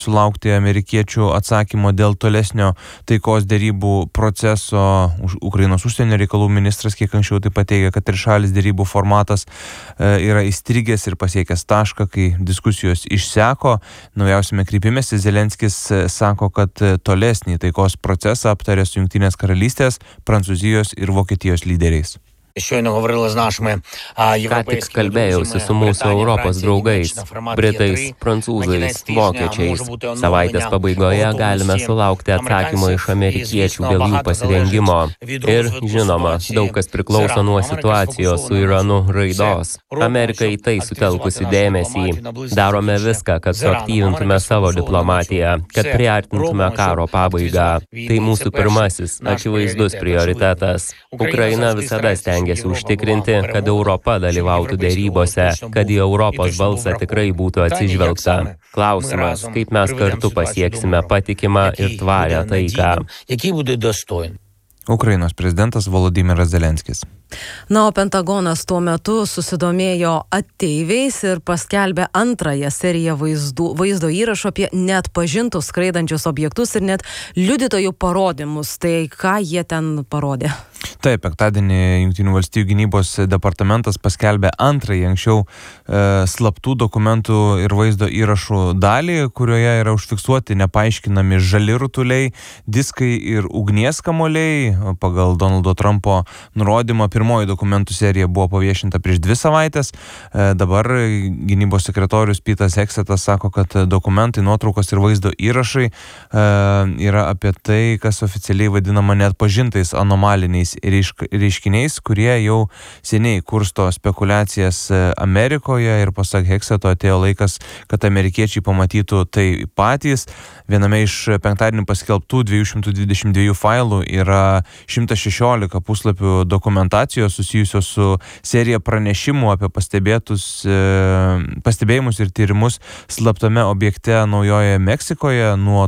sulaukti amerikiečių atsakymo dėl tolesnio taikos derybų proceso. Ukrainos užsienio reikalų ministras kiek anksčiau taip pat teigia, kad trišalis derybų formatas yra įstrigęs ir pasiekęs tašką, kai diskusijos išseko. Naujausiame kreipimėsi Zelenskis sako, kad tolesnį taikos procesą aptarė su Jungtinės karalystės, Prancūzijos ir Vokietijos lyderiais. Ką tik kalbėjausi su mūsų Europos draugais, Britais, Prancūzais, Vokiečiais. Savaitės pabaigoje galime sulaukti atsakymo iš amerikiečių dėl jų pasirengimo. Ir, žinoma, daug kas priklauso nuo situacijos su Iranu raidos. Amerika į tai sutelkusi dėmesį. Darome viską, kad suaktyvintume savo diplomatiją, kad priartintume karo pabaigą. Tai mūsų pirmasis, akivaizdus prioritetas. Ukraina visada stengiasi užtikrinti, kad Europa dalyvautų derybose, kad į Europos balsą tikrai būtų atsižvelgta. Klausimas, kaip mes kartu pasieksime patikimą ir tvarią taiką. Ukrainos prezidentas Volodymyras Zelenskis. Na, o Pentagonas tuo metu susidomėjo ateiviais ir paskelbė antrąją seriją vaizdo įrašų apie neatpažintus skraidančius objektus ir net liudytojų parodymus. Tai ką jie ten parodė? Taip, penktadienį Jungtinių valstijų gynybos departamentas paskelbė antrąjį anksčiau slaptų dokumentų ir vaizdo įrašų dalį, kurioje yra užfiksuoti nepaaiškinami žali rutuliai, diskai ir ugnies kamuoliai. Pagal Donaldo Trumpo nurodymą pirmoji dokumentų serija buvo paviešinta prieš 2 savaitės. Dabar gynybos sekretorius Petas Heksetas sako, kad dokumentai, nuotraukos ir vaizdo įrašai yra apie tai, kas oficialiai vadinama neatpažintais anomaliniais reiškiniais, kurie jau seniai kursto spekulacijas Amerikoje ir pasak Hekseto atėjo laikas, kad amerikiečiai pamatytų tai patys. Viename iš penktadienį paskelbtų 222 failų yra 116 puslapių dokumentacijos susijusios su serija pranešimų apie pastebėjimus ir tyrimus slaptame objekte Naujojoje Meksikoje nuo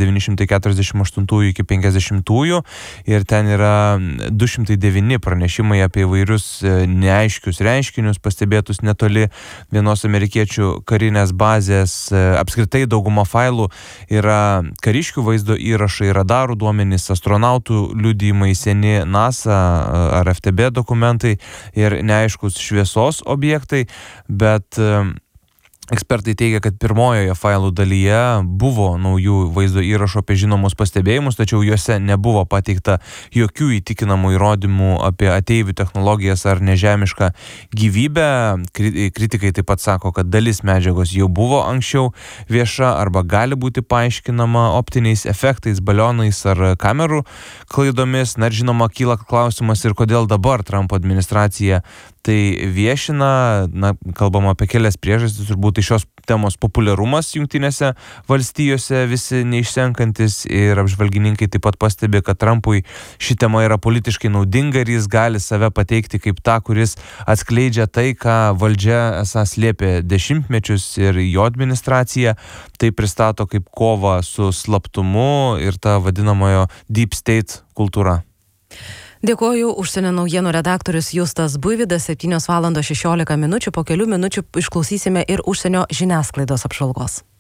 1948 iki 50-ųjų ir ten yra 209 pranešimai apie įvairius neaiškius reiškinius pastebėtus netoli vienos amerikiečių karinės bazės. Apskritai dauguma failų yra kariškių vaizdo įrašai, radarų duomenys, astronautų liudijimai, seni NASA ar FTB dokumentai ir neaiškus šviesos objektai, bet ekspertai teigia, kad pirmojoje failų dalyje buvo naujų vaizdo įrašų apie žinomus pastebėjimus, tačiau juose nebuvo pateikta jokių įtikinamų įrodymų apie ateivių technologijas ar nežemišką gyvybę. Kritikai taip pat sako, kad dalis medžiagos jau buvo anksčiau vieša arba gali būti paaiškinama optiniais efektais, balionais ar kamerų klaidomis. Na ir žinoma, kyla klausimas ir kodėl dabar Trumpo administracija tai viešina. Na, kalbama apie kelias priežastis, turbūt šios temos populiarumas Jungtinėse valstijose visi neišsenkantis ir apžvalgininkai taip pat pastebi, kad Trumpui ši tema yra politiškai naudinga ir jis gali save pateikti kaip tą, kuris atskleidžia tai, ką valdžia esą slėpė dešimtmečius ir jo administracija tai pristato kaip kova su slaptumu ir ta vadinamojo deep state kultūra. Dėkoju, užsienio naujienų redaktorius Justas Buivydas, 7:16 min. Po kelių minučių išklausysime ir užsienio žiniasklaidos apžvalgos.